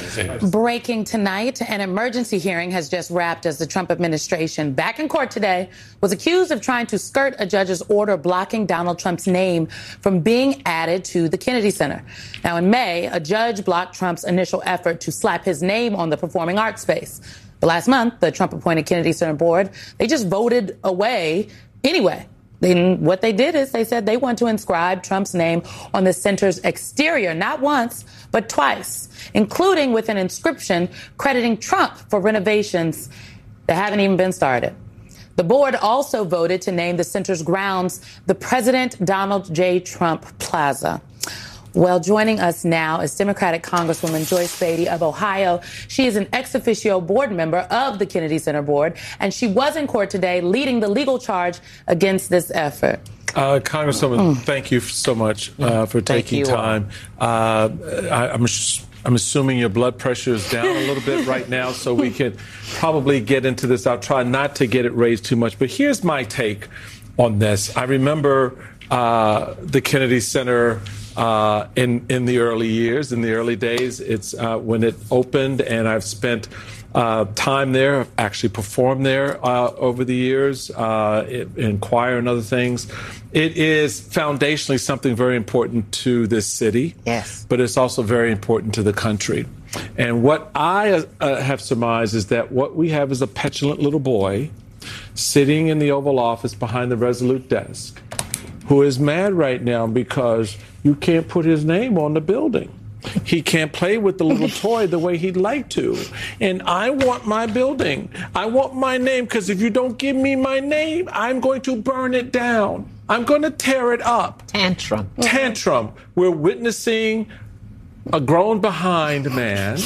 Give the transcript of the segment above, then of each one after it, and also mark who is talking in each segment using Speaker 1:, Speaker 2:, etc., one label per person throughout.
Speaker 1: Breaking tonight, an emergency hearing has just wrapped as the Trump administration, back in court today, was accused of trying to skirt a judge's order blocking Donald Trump's name from being added to the Kennedy Center. Now, in May, a judge blocked Trump's initial effort to slap his name on the performing arts space. But last month, the Trump-appointed Kennedy Center board, they just voted away anyway. Then what they did is they said they want to inscribe Trump's name on the center's exterior, not once, but twice, including with an inscription crediting Trump for renovations that haven't even been started. The board also voted to name the center's grounds the President Donald J. Trump Plaza. Well, joining us now is Democratic Congresswoman Joyce Beatty of Ohio. She is an ex officio board member of the Kennedy Center Board, and she was in court today leading the legal charge against this effort.
Speaker 2: Congresswoman, thank you so much for taking time. I'm assuming your blood pressure is down a little bit right now, so we can probably get into this. I'll try not to get it raised too much, but here's my take on this. I remember the Kennedy Center in the early years, in the early days. It's when it opened, and I've spent time there. I've actually performed there over the years in choir and other things. It is foundationally something very important to this city, yes, but it's also very important to the country. And what I have surmised is that what we have is a petulant little boy sitting in the Oval Office behind the Resolute desk who is mad right now because you can't put his name on the building. He can't play with the little toy the way he'd like to. And I want my building. I want my name, because if you don't give me my name, I'm going to burn it down. I'm going to tear it up.
Speaker 3: Tantrum.
Speaker 2: Tantrum. We're witnessing a grown behind man,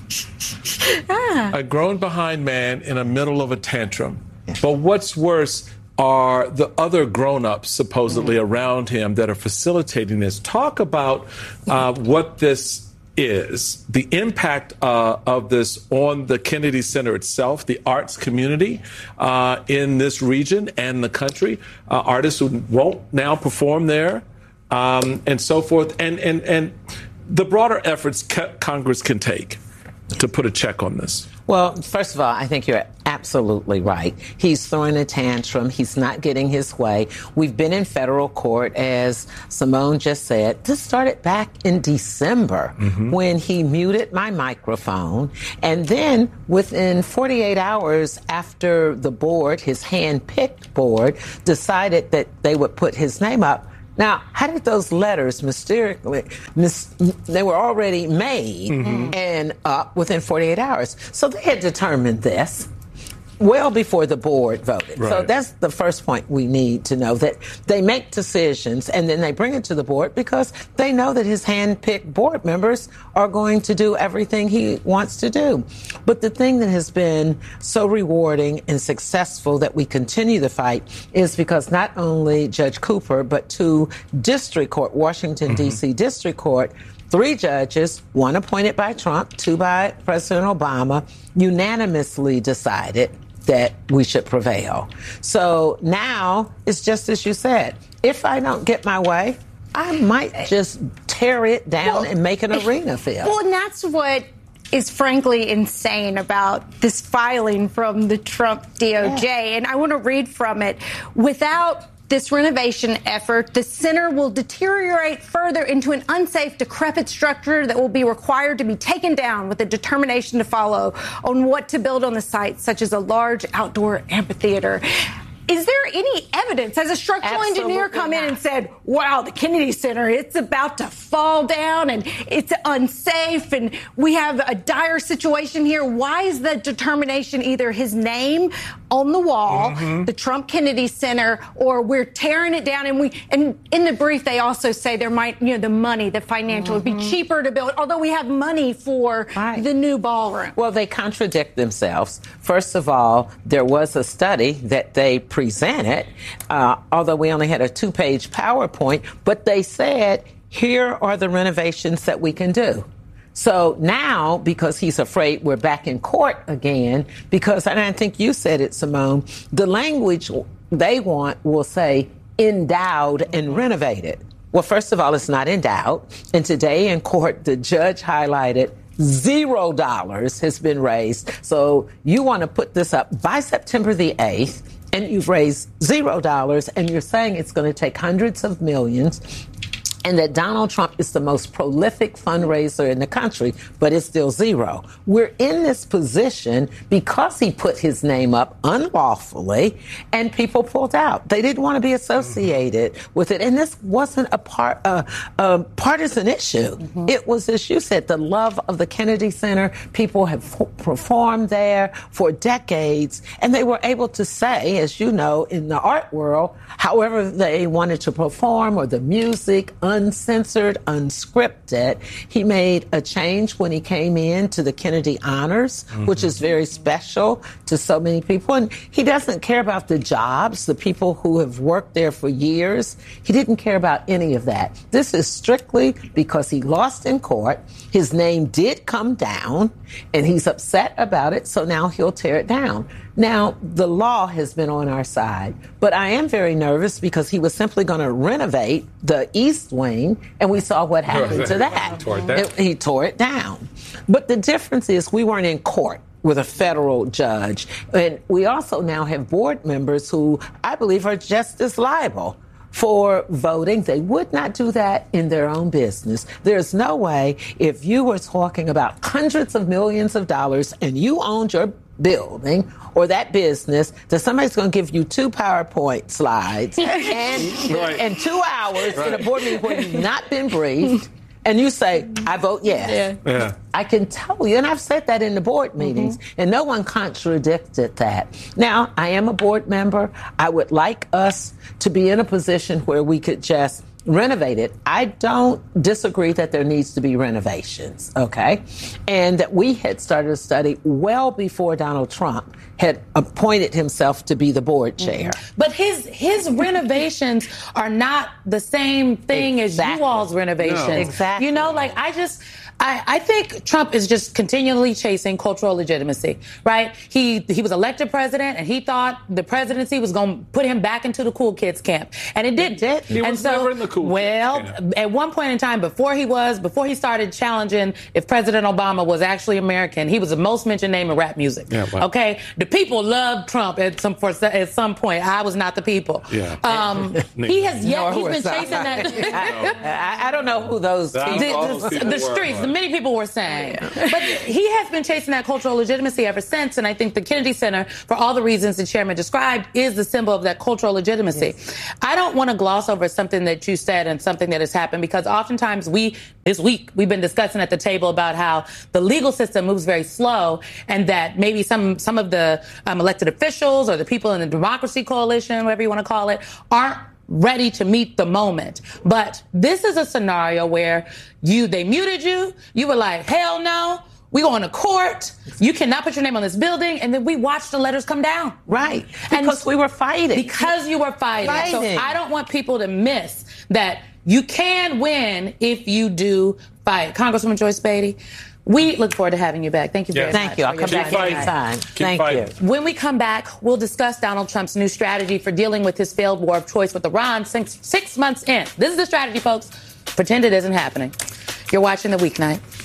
Speaker 2: a grown behind man in the middle of a tantrum. But what's worse are the other grown-ups supposedly around him that are facilitating this. Talk about what this is, the impact of this on the Kennedy Center itself, the arts community in this region and the country, artists who won't now perform there, and so forth, and the broader efforts Congress can take to put a check on this.
Speaker 3: Well, first of all, I think you're absolutely right. He's throwing a tantrum. He's not getting his way. We've been in federal court, as Simone just said. This started back in December when he muted my microphone. And then within 48 hours after the board, his hand-picked board, decided that they would put his name up. Now, how did those letters mysteriously, they were already made and up within 48 hours. So they had determined this well before the board voted. Right. So that's the first point we need to know, that they make decisions and then they bring it to the board because they know that his hand-picked board members are going to do everything he wants to do. But the thing that has been so rewarding and successful that we continue the fight is because not only Judge Cooper, but two district court, Washington, D.C. District Court, 3 judges, 1 appointed by Trump, 2 by President Obama, unanimously decided that we should prevail. So now it's just as you said. If I don't get my way, I might just tear it down and make an arena field.
Speaker 4: Well, and that's what is frankly insane about this filing from the Trump DOJ. Yeah. And I want to read from it. Without this renovation effort, the center will deteriorate further into an unsafe, decrepit structure that will be required to be taken down with a determination to follow on what to build on the site, such as a large outdoor amphitheater. Is there any evidence? Has a structural engineer come in and said, wow, the Kennedy Center, it's about to fall down and it's unsafe and we have a dire situation here? Why is the determination either his name on the wall, the Trump Kennedy Center, or we're tearing it down? And in the brief, they also say there might, the money, the financial would be cheaper to build, although we have money for the new ballroom.
Speaker 3: Well, they contradict themselves. First of all, there was a study that they presented, although we only had a 2-page PowerPoint, but they said, here are the renovations that we can do. So now, because he's afraid we're back in court again, because, and I think you said it, Simone, the language they want will say endowed and renovated. Well, first of all, it's not endowed. And today in court, the judge highlighted $0 has been raised. So you want to put this up by September the 8th, and you've raised $0, and you're saying it's going to take hundreds of millions, and that Donald Trump is the most prolific fundraiser in the country, but it's still zero. We're in this position because he put his name up unlawfully, and people pulled out. They didn't want to be associated with it. And this wasn't a partisan issue. It was, as you said, the love of the Kennedy Center. People have performed there for decades, and they were able to say, as you know, in the art world, however they wanted to perform, or the music, uncensored, unscripted. He made a change when he came in to the Kennedy Honors, which is very special to so many people. And he doesn't care about the jobs, the people who have worked there for years. He didn't care about any of that. This is strictly because he lost in court. His name did come down, and he's upset about it, so now he'll tear it down. Now, the law has been on our side, but I am very nervous because he was simply going to renovate the East Wing, and we saw what happened to that. He tore it down. But the difference is we weren't in court with a federal judge. And we also now have board members who I believe are just as liable for voting. They would not do that in their own business. There's no way, if you were talking about hundreds of millions of dollars and you owned your building or that business, that somebody's going to give you 2 PowerPoint slides and 2 hours in a board meeting where you've not been briefed, and you say, I vote yes. Yeah. I can tell you, and I've said that in the board meetings, and no one contradicted that. Now, I am a board member. I would like us to be in a position where we could just renovate it. I don't disagree that there needs to be renovations, okay? And that we had started a study well before Donald Trump had appointed himself to be the board chair.
Speaker 1: But his renovations are not the same thing as you all's renovations.
Speaker 3: No. Exactly.
Speaker 1: You know, like I think Trump is just continually chasing cultural legitimacy, right? He was elected president, and he thought the presidency was going to put him back into the cool kids camp, and it did.
Speaker 2: He was never in the cool kids camp.
Speaker 1: At one point in time, before he started challenging if President Obama was actually American, he was the most mentioned name in rap music. Yeah, well. Okay, the people loved Trump at some point. I was not the people. Yeah. He's been chasing that.
Speaker 3: I don't know who those
Speaker 1: the streets. Many people were saying. But he has been chasing that cultural legitimacy ever since, and I think the Kennedy Center, for all the reasons the chairman described, is the symbol of that cultural legitimacy. Yes. I don't want to gloss over something that you said and something that has happened, because oftentimes this week, we've been discussing at the table about how the legal system moves very slow, and that maybe some of the elected officials or the people in the Democracy Coalition, whatever you want to call it, aren't ready to meet the moment. But this is a scenario where they muted you. You were like, hell no. We going to court. You cannot put your name on this building. And then we watched the letters come down.
Speaker 3: Right. Because we were fighting.
Speaker 1: Because you were fighting. So I don't want people to miss that you can win if you do fight. Congresswoman Joyce Beatty, we look forward to having you back. Thank you very much.
Speaker 3: Thank you. I'll come back anytime. Thank you.
Speaker 1: When we come back, we'll discuss Donald Trump's new strategy for dealing with his failed war of choice with Iran 6 months in. This is the strategy, folks. Pretend it isn't happening. You're watching The Weeknight.